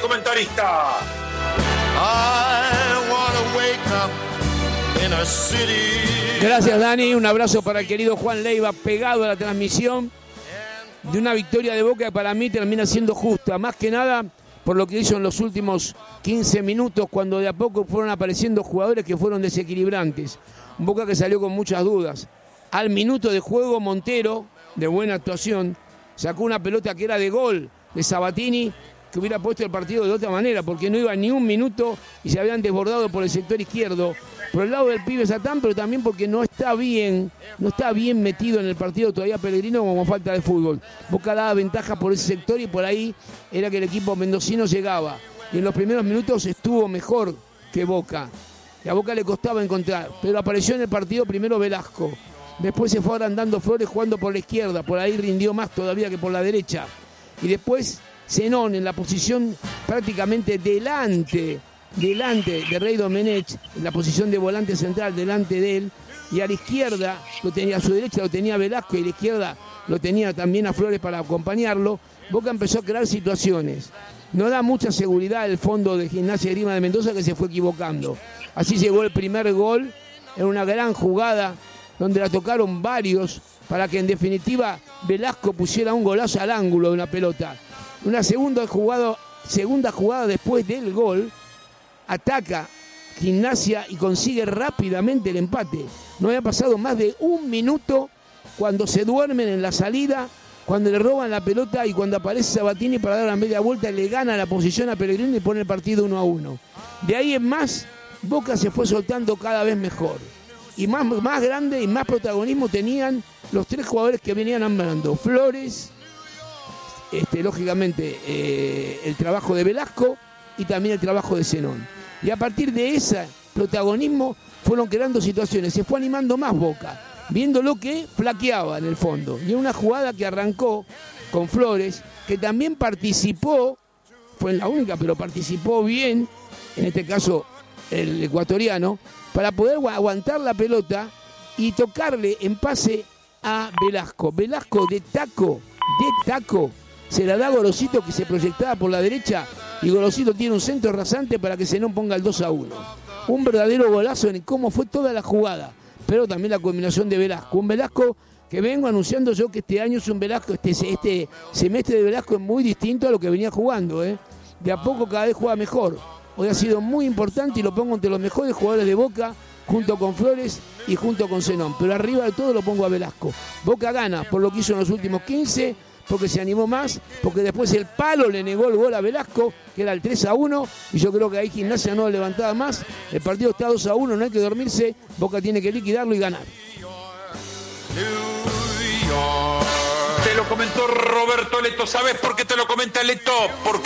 comentarista. Gracias, Dani. Un abrazo para el querido Juan Leiva, pegado a la transmisión de una victoria de Boca que para mí termina siendo justa. Más que nada por lo que hizo en los últimos 15 minutos, cuando de a poco fueron apareciendo jugadores que fueron desequilibrantes. Un Boca que salió con muchas dudas. Al minuto de juego, Montero, de buena actuación, sacó una pelota que era de gol de Sabatini, que hubiera puesto el partido de otra manera, porque no iba ni un minuto y se habían desbordado por el sector izquierdo, por el lado del pibe Satán, pero también porque no está bien metido en el partido todavía Pellegrino como falta de fútbol. Boca daba ventaja por ese sector y por ahí era que el equipo mendocino llegaba. Y en los primeros minutos estuvo mejor que Boca. Y a Boca le costaba encontrar, pero apareció en el partido primero Velasco. Después se fue agrandando Flores jugando por la izquierda, por ahí rindió más todavía que por la derecha. Y después Zenón en la posición prácticamente delante de Rey Domenech, en la posición de volante central delante de él, y a la izquierda, a su derecha lo tenía Velasco y a la izquierda lo tenía también a Flores para acompañarlo. Boca empezó a crear situaciones. No da mucha seguridad el fondo de Gimnasia y Esgrima de Mendoza, que se fue equivocando. Así llegó el primer gol en una gran jugada donde la tocaron varios para que en definitiva Velasco pusiera un golazo al ángulo de una pelota. Una segunda jugada después del gol, ataca Gimnasia y consigue rápidamente el empate. No había pasado más de un minuto cuando se duermen en la salida, cuando le roban la pelota y cuando aparece Sabatini para dar la media vuelta, le gana la posición a Pellegrino y pone el partido 1-1. De ahí en más, Boca se fue soltando cada vez mejor. Y más grande y más protagonismo tenían los tres jugadores que venían andando. Flores, lógicamente el trabajo de Velasco y también el trabajo de Zenón. Y a partir de ese protagonismo fueron creando situaciones, se fue animando más Boca, viendo lo que flaqueaba en el fondo. Y una jugada que arrancó con Flores, que también participó, fue la única, pero participó bien, en este caso el ecuatoriano, para poder aguantar la pelota y tocarle en pase a Velasco. Velasco de taco, se la da a Gorosito, que se proyectaba por la derecha, y Gorosito tiene un centro rasante para que Zenón ponga el 2-1. Un verdadero golazo en cómo fue toda la jugada, pero también la combinación de Velasco. Un Velasco que vengo anunciando yo que este año es un Velasco, este semestre de Velasco es muy distinto a lo que venía jugando, De a poco cada vez juega mejor. Hoy ha sido muy importante y lo pongo entre los mejores jugadores de Boca, junto con Flores y junto con Zenón. Pero arriba de todo lo pongo a Velasco. Boca gana por lo que hizo en los últimos 15, porque se animó más, porque después el palo le negó el gol a Velasco, que era el 3-1, y yo creo que ahí Gimnasia no levantaba más. El partido está 2-1, no hay que dormirse, Boca tiene que liquidarlo y ganar. Te lo comentó Roberto Leto. ¿Sabes por qué te lo comenta Leto? Porque